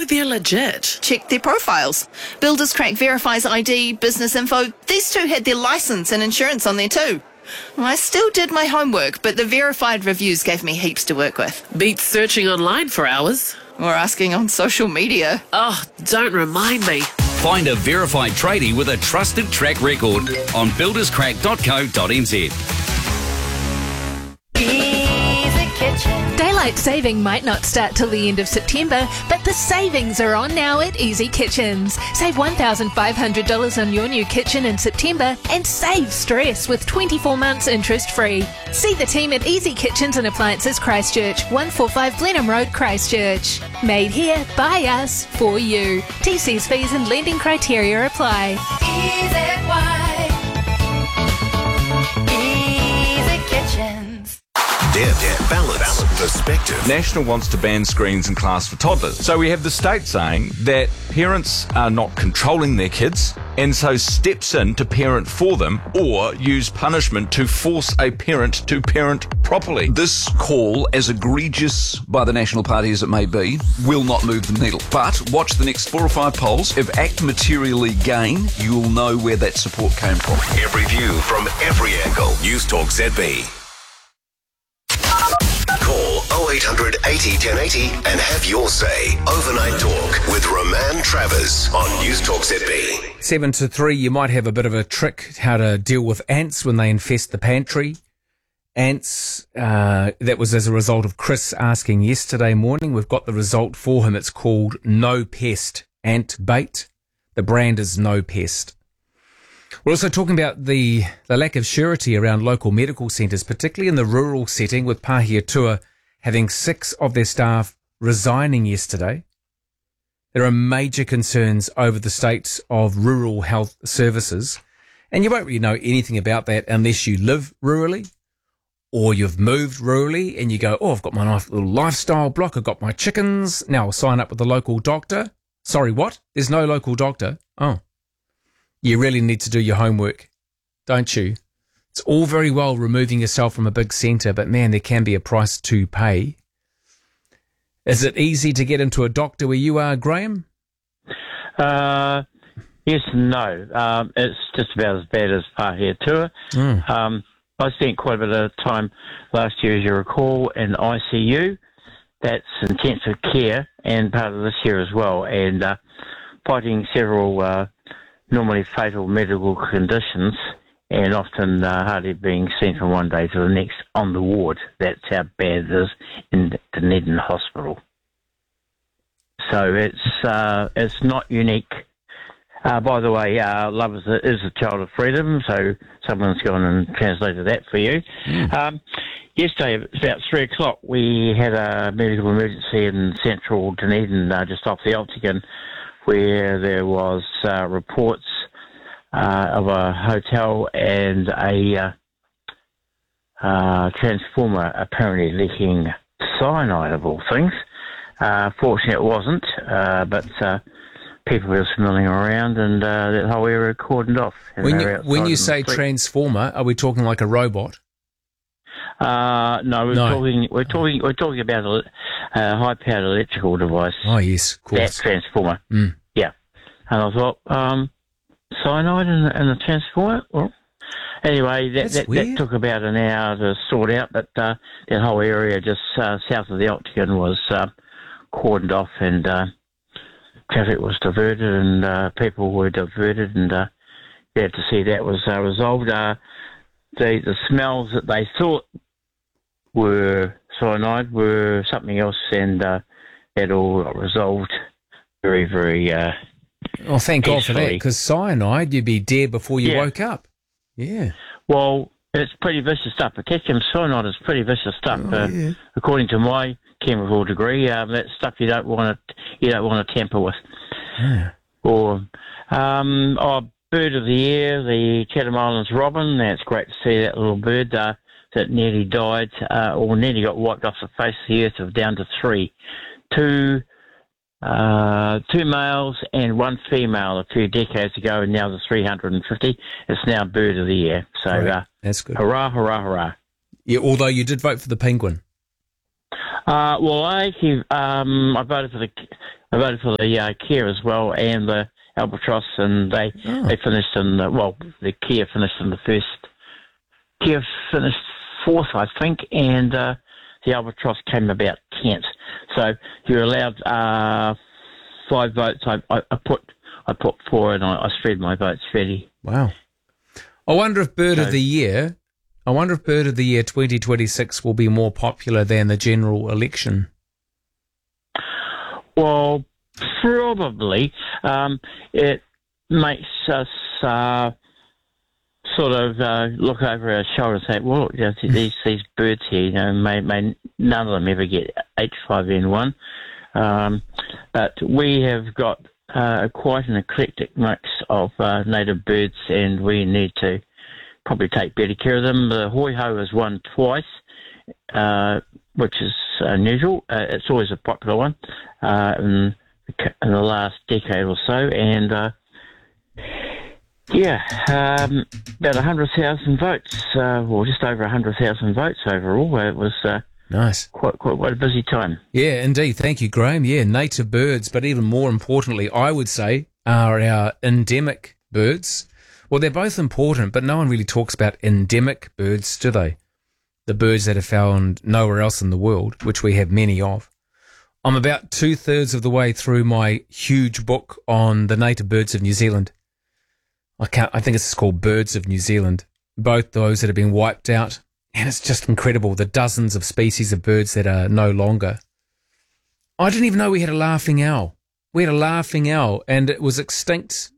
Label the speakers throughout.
Speaker 1: they're legit.
Speaker 2: Check their profiles. Builders Crack verifies ID, business info. These two had their licence and insurance on there too. I still did my homework, but the verified reviews gave me heaps to work with.
Speaker 1: Beats searching online for hours.
Speaker 2: Or asking on social media.
Speaker 1: Oh, don't remind me.
Speaker 3: Find a verified tradie with a trusted track record on builderscrack.co.nz.
Speaker 4: Daylight saving might not start till the end of September, but the savings are on now at Easy Kitchens. Save $1,500 on your new kitchen in September and save stress with 24 months interest free. See the team at Easy Kitchens and Appliances Christchurch, 145 Blenheim Road, Christchurch. Made here, by us, for you. TC's fees and lending criteria apply.
Speaker 5: Easy Kitchens.
Speaker 6: Depth, balance, perspective.
Speaker 7: National wants to ban screens in class for toddlers. So we have the state saying that parents are not controlling their kids and so steps in to parent for them or use punishment to force a parent to parent properly.
Speaker 8: This call, as egregious by the National Party as it may be, will not move the needle. But watch the next 4 or 5 polls. If ACT materially gain, you'll know where that support came from.
Speaker 6: Every view from every angle. News Talk ZB. Call 0800 80 1080 and have your say. Overnight Talk with Roman Travers on News Talk ZB.
Speaker 9: 7 to 3, you might have a bit of a trick how to deal with ants when they infest the pantry. Ants, that was as a result of Chris asking yesterday morning. We've got the result for him. It's called No Pest Ant Bait. The brand is No Pest. We're also talking about the lack of surety around local medical centres, particularly in the rural setting, with Pahiatua having 6 of their staff resigning yesterday. There are major concerns over the state of rural health services, and you won't really know anything about that unless you live rurally or you've moved rurally and you go, oh, I've got my nice little lifestyle block, I've got my chickens, now I'll sign up with the local doctor. Sorry, what? There's no local doctor? Oh. You really need to do your homework, don't you? It's all very well removing yourself from a big centre, but man, there can be a price to pay. Is it easy to get into a doctor where you are, Graham?
Speaker 10: Yes and no. It's just about as bad as Pahiatua. I spent quite a bit of time last year, as you recall, in ICU. That's intensive care, and part of this year as well, and fighting several normally fatal medical conditions, and often hardly being sent from one day to the next on the ward. That's how bad it is in Dunedin Hospital. So it's not unique. By the way, love is a child of freedom, so someone's gone and translated that for you. Yesterday, about 3 o'clock, we had a medical emergency in central Dunedin, just off the Octagon, where there was reports of a hotel and a transformer apparently leaking cyanide, of all things. Fortunately, it wasn't, but people were milling around, and that whole area cordoned off.
Speaker 9: When you say transformer, are we talking like a robot?
Speaker 10: No, we're talking about a high-powered electrical device.
Speaker 9: Oh yes, of course.
Speaker 10: That transformer. Yeah, and I thought cyanide in the transformer. Well, anyway, that took about an hour to sort out, but that whole area just south of the Octagon was cordoned off, and traffic was diverted, and people were diverted, and glad to see that was resolved. The smells that they thought were cyanide were something else, and that all got resolved very, very
Speaker 9: oh, thank God for that, because cyanide, you'd be dead before you woke up. Yeah.
Speaker 10: Well, it's pretty vicious stuff. Potassium cyanide is pretty vicious stuff, according to my chemical degree. That's stuff you don't want to tamper with.
Speaker 9: Yeah.
Speaker 10: Or bird of the year, the Chatham Islands robin. It's great to see that little bird that nearly died, or nearly got wiped off the face of the earth, of down to 3. Two males and 1 female a few decades ago, and now there's 350. It's now bird of the year. So
Speaker 9: that's good.
Speaker 10: Hurrah, hurrah, hurrah.
Speaker 9: Yeah, although you did vote for the penguin.
Speaker 10: Well, I actually I voted for the Kia as well and the Albatross, and they finished in the Kia finished in the first. Kia finished fourth, I think, and the Albatross came about 10th. So you're allowed 5 votes. I put 4, and I spread my votes fairly.
Speaker 9: Wow. I wonder if Bird of the Year 2026 will be more popular than the general election.
Speaker 10: Well, probably. It makes us sort of look over our shoulder and say, well, these birds here, may none of them ever get H5N1. But we have got quite an eclectic mix of native birds, and we need to probably take better care of them. The hoi-ho has won twice, which is unusual. It's always a popular one in the last decade or so, and about 100,000 votes, or just over 100,000 votes overall. It was
Speaker 9: nice,
Speaker 10: quite a busy time.
Speaker 9: Yeah, indeed. Thank you, Graham. Yeah, native birds, but even more importantly, I would say, are our endemic birds. Well, they're both important, but no one really talks about endemic birds, do they? The birds that are found nowhere else in the world, which we have many of. I'm about 2/3 of the way through my huge book on the native birds of New Zealand. I think it's called Birds of New Zealand. Both those that have been wiped out. And it's just incredible, the dozens of species of birds that are no longer. I didn't even know we had a laughing owl. We had a laughing owl, and it was extinct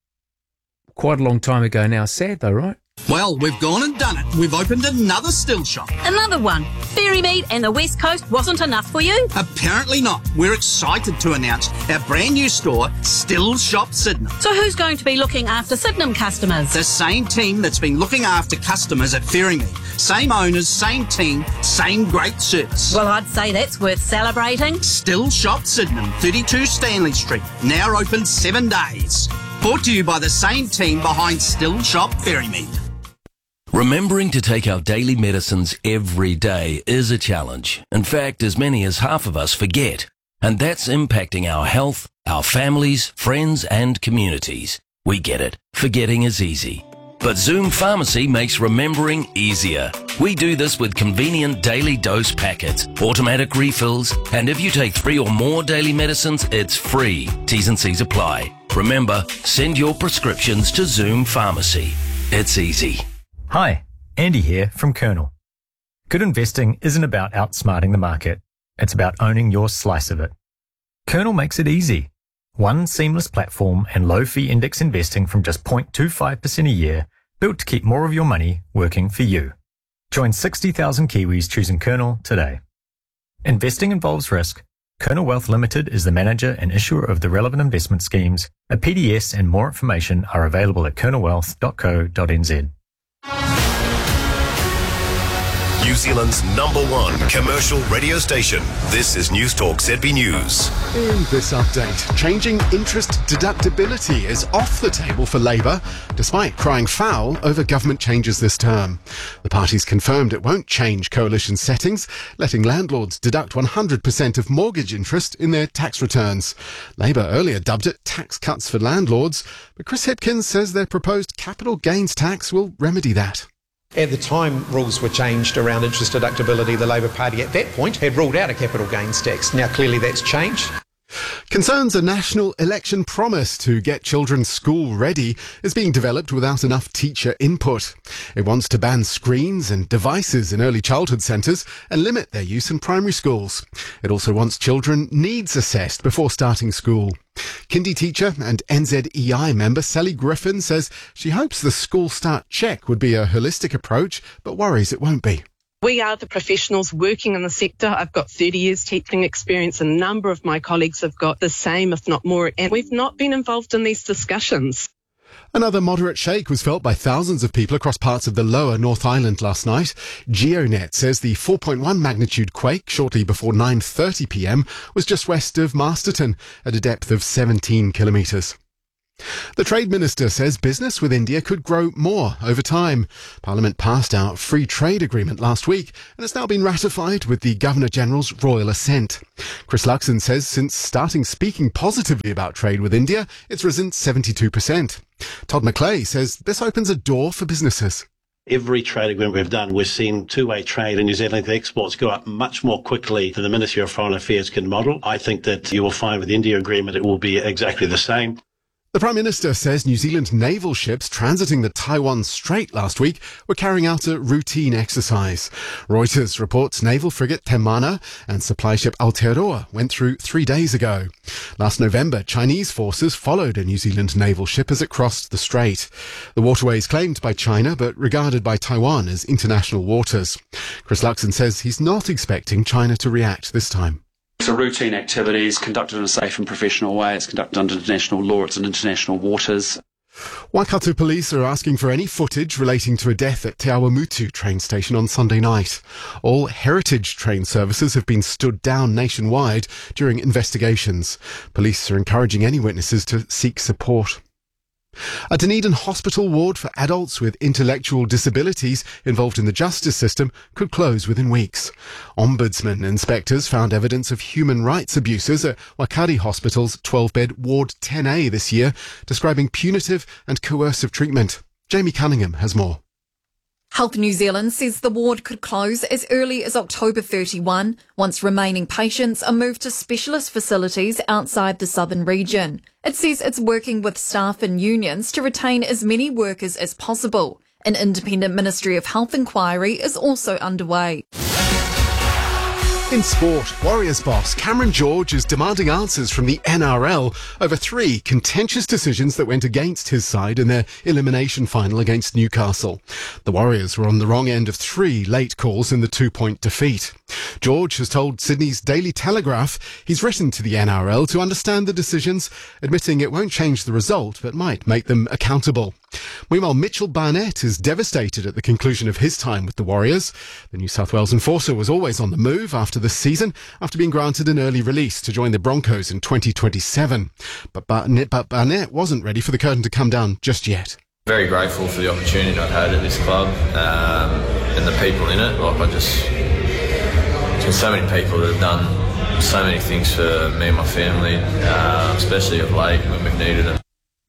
Speaker 9: quite a long time ago now. Sad though, right?
Speaker 11: Well, we've gone and done it. We've opened another still shop.
Speaker 12: Another one. Ferrymead and the West Coast wasn't enough for you?
Speaker 11: Apparently not. We're excited to announce our brand new store, Still Shop Sydenham.
Speaker 12: So who's going to be looking after Sydenham customers?
Speaker 11: The same team that's been looking after customers at Ferrymead. Same owners, same team, same great service.
Speaker 12: Well, I'd say that's worth celebrating.
Speaker 11: Still Shop Sydenham, 32 Stanley Street. Now open 7 days. Brought to you by the same team behind Still Shop Ferrymead.
Speaker 13: Remembering to take our daily medicines every day is a challenge. In fact, as many as half of us forget. And that's impacting our health, our families, friends and communities. We get it. Forgetting is easy. But Zoom Pharmacy makes remembering easier. We do this with convenient daily dose packets, automatic refills, and if you take 3 or more daily medicines, it's free. T's and C's apply. Remember, send your prescriptions to Zoom Pharmacy. It's easy.
Speaker 14: Hi, Andy here from Kernel. Good investing isn't about outsmarting the market. It's about owning your slice of it. Kernel makes it easy. One seamless platform and low-fee index investing from just 0.25% a year, built to keep more of your money working for you. Join 60,000 Kiwis choosing Kernel today. Investing involves risk. Kernel Wealth Limited is the manager and issuer of the relevant investment schemes. A PDS and more information are available at kernelwealth.co.nz.
Speaker 6: New Zealand's #1 commercial radio station. This is News Talk ZB News.
Speaker 15: In this update, changing interest deductibility is off the table for Labour, despite crying foul over government changes this term. The party's confirmed it won't change coalition settings, letting landlords deduct 100% of mortgage interest in their tax returns. Labour earlier dubbed it tax cuts for landlords, but Chris Hipkins says their proposed capital gains tax will remedy that.
Speaker 16: At the time rules were changed around interest deductibility, the Labour Party at that point had ruled out a capital gains tax. Now clearly that's changed.
Speaker 15: Concerns a national election promise to get children school ready is being developed without enough teacher input. It wants to ban screens and devices in early childhood centres and limit their use in primary schools. It also wants children needs assessed before starting school. Kindy teacher and NZEI member Sally Griffin says she hopes the school start check would be a holistic approach, but worries it won't be.
Speaker 17: We are the professionals working in the sector. I've got 30 years teaching experience. A number of my colleagues have got the same, if not more, and we've not been involved in these discussions.
Speaker 15: Another moderate shake was felt by thousands of people across parts of the lower North Island last night. GeoNet says the 4.1 magnitude quake shortly before 9:30 p.m. was just west of Masterton at a depth of 17 kilometres. The Trade Minister says business with India could grow more over time. Parliament passed our free trade agreement last week and it's now been ratified with the Governor-General's royal assent. Chris Luxon says since starting speaking positively about trade with India, it's risen 72%. Todd McClay says this opens a door for businesses.
Speaker 18: Every trade agreement we've done, we've seen two-way trade in New Zealand. The exports go up much more quickly than the Ministry of Foreign Affairs can model. I think that you will find with the India agreement it will be exactly the same.
Speaker 15: The Prime Minister says New Zealand naval ships transiting the Taiwan Strait last week were carrying out a routine exercise. Reuters reports naval frigate Temana and supply ship Aotearoa went through 3 days ago. Last November, Chinese forces followed a New Zealand naval ship as it crossed the strait. The waterway is claimed by China but regarded by Taiwan as international waters. Chris Luxon says he's not expecting China to react this time.
Speaker 19: It's a routine activity. It's conducted in a safe and professional way. It's conducted under international law. It's in international waters.
Speaker 15: Waikato police are asking for any footage relating to a death at Te Awamutu train station on Sunday night. All heritage train services have been stood down nationwide during investigations. Police are encouraging any witnesses to seek support. A Dunedin hospital ward for adults with intellectual disabilities involved in the justice system could close within weeks. Ombudsman inspectors found evidence of human rights abuses at Waikari Hospital's 12-bed Ward 10A this year, describing punitive and coercive treatment. Jamie Cunningham has more.
Speaker 20: Health New Zealand says the ward could close as early as October 31 once remaining patients are moved to specialist facilities outside the southern region. It says it's working with staff and unions to retain as many workers as possible. An independent Ministry of Health inquiry is also underway.
Speaker 15: In sport, Warriors boss Cameron George is demanding answers from the NRL over 3 contentious decisions that went against his side in their elimination final against Newcastle. The Warriors were on the wrong end of 3 late calls in the 2-point defeat. George has told Sydney's Daily Telegraph he's written to the NRL to understand the decisions, admitting it won't change the result but might make them accountable. Meanwhile, Mitchell Barnett is devastated at the conclusion of his time with the Warriors. The New South Wales enforcer was always on the move after this season, after being granted an early release to join the Broncos in 2027. But Barnett wasn't ready for the curtain to come down just yet.
Speaker 21: Very grateful for the opportunity I've had at this club and the people in it. There's been so many people that have done so many things for me and my family, especially of late when we've needed it.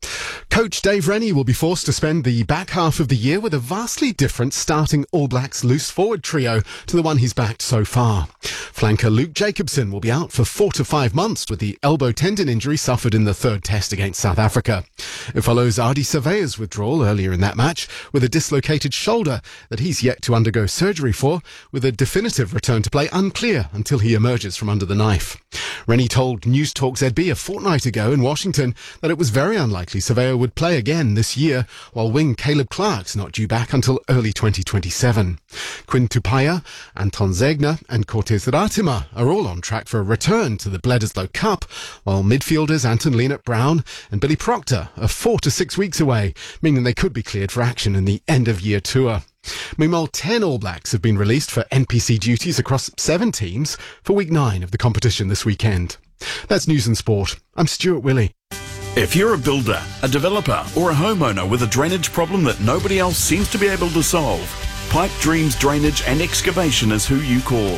Speaker 15: Coach Dave Rennie will be forced to spend the back half of the year with a vastly different starting All Blacks loose forward trio to the one he's backed so far. Flanker Luke Jacobson will be out for 4 to 5 months with the elbow tendon injury suffered in the 3rd test against South Africa. It follows Ardie Savea's withdrawal earlier in that match with a dislocated shoulder that he's yet to undergo surgery for, with a definitive return to play unclear until he emerges from under the knife. Rennie told News Talk ZB a fortnight ago in Washington that it was very unlikely Savea would play again this year, while wing Caleb Clark's not due back until early 2027. Quinn Tupaia, Anton Zegner and Cortez Ratima are all on track for a return to the Bledisloe Cup, while midfielders Anton Lienert-Brown and Billy Proctor are 4 to 6 weeks away, meaning they could be cleared for action in the end-of-year tour. Meanwhile, 10 All Blacks have been released for NPC duties across 7 teams for Week 9 of the competition this weekend. That's News and Sport. I'm Stuart Willey.
Speaker 22: If you're a builder, a developer or a homeowner with a drainage problem that nobody else seems to be able to solve, Pipe Dreams Drainage and Excavation is who you call.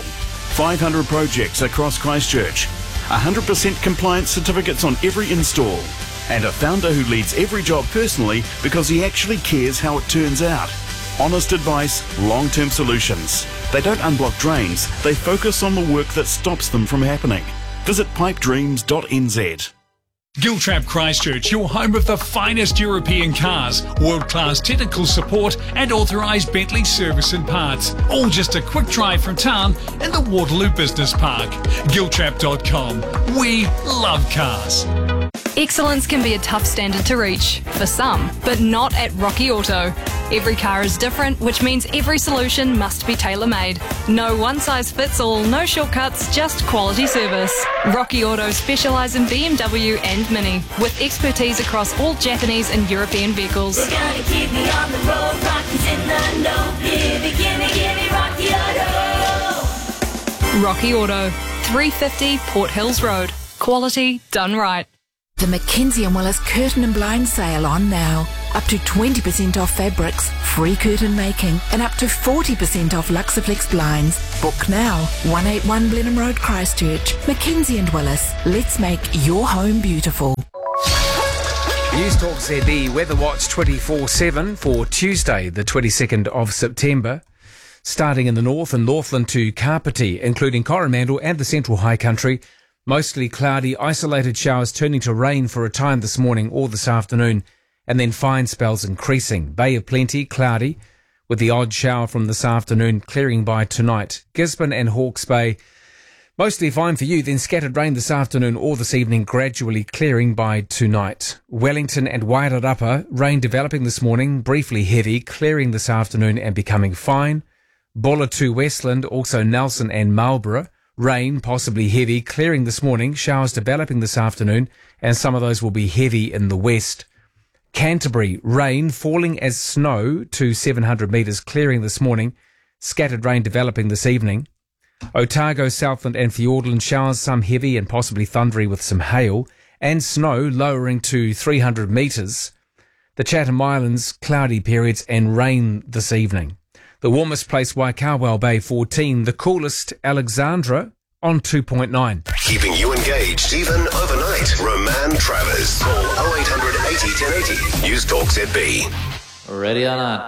Speaker 22: 500 projects across Christchurch, 100% compliance certificates on every install, and a founder who leads every job personally because he actually cares how it turns out. Honest advice, long-term solutions. They don't unblock drains, they focus on the work that stops them from happening. Visit pipedreams.nz.
Speaker 23: Giltrap Christchurch, your home of the finest European cars, world-class technical support and authorised Bentley service and parts. All just a quick drive from town in the Waterloo Business Park. Giltrap.com. We love cars.
Speaker 24: Excellence can be a tough standard to reach, for some, but not at Rocky Auto. Every car is different, which means every solution must be tailor-made. No one-size-fits-all, no shortcuts, just quality service. Rocky Auto specialise in BMW and Mini, with expertise across all Japanese and European vehicles.
Speaker 5: We're gonna keep me on the road, Rocky's in the know. Give me Rocky Auto.
Speaker 24: Rocky Auto, 350 Port Hills Road. Quality done right.
Speaker 1: The Mackenzie & Willis Curtain and Blind Sale on now. Up to 20% off fabrics, free curtain making, and up to 40% off Luxaflex blinds. Book now. 181 Blenheim Road, Christchurch. Mackenzie & Willis. Let's make your home beautiful.
Speaker 9: News Talk ZB Weather Watch 24/7 for Tuesday, the 22nd of September. Starting in the north and Northland to Kapiti, including Coromandel and the Central High Country. Mostly cloudy, isolated showers turning to rain for a time this morning or this afternoon, and then fine spells increasing. Bay of Plenty, cloudy, with the odd shower from this afternoon clearing by tonight. Gisborne and Hawke's Bay, mostly fine for you, then scattered rain this afternoon or this evening, gradually clearing by tonight. Wellington and Wairarapa, rain developing this morning, briefly heavy, clearing this afternoon and becoming fine. Bulla to Westland, also Nelson and Marlborough, rain, possibly heavy, clearing this morning, showers developing this afternoon, and some of those will be heavy in the west. Canterbury, rain falling as snow to 700 metres, clearing this morning, scattered rain developing this evening. Otago, Southland and Fiordland, showers, some heavy and possibly thundery with some hail, and snow lowering to 300 metres. The Chatham Islands, cloudy periods and rain this evening. The warmest place, Waikawao Bay 14. The coolest, Alexandra on 2.9.
Speaker 6: Keeping you engaged even overnight. Roman Travers. Call 0800 80 1080. News Talk ZB.
Speaker 2: Ready or not.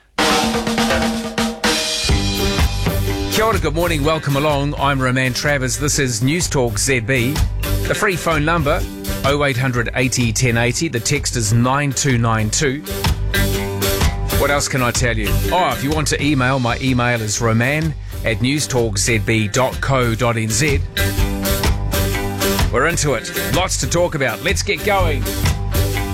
Speaker 9: Kia ora, good morning, welcome along. I'm Roman Travers. This is News Talk ZB. The free phone number 0800 80 1080. The text is 9292. What else can I tell you? Oh, if you want to email, my email is roman@newstalkzb.co.nz. We're into it. Lots to talk about. Let's get going.